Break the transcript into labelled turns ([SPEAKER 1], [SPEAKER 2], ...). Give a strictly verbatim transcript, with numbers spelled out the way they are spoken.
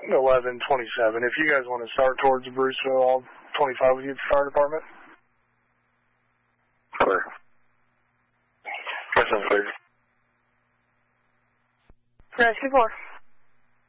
[SPEAKER 1] eleven twenty-seven. If you guys want to start towards Bruceville, I'll twenty-five with you at the fire department.
[SPEAKER 2] Clear. That sounds clear.
[SPEAKER 3] Rescue four.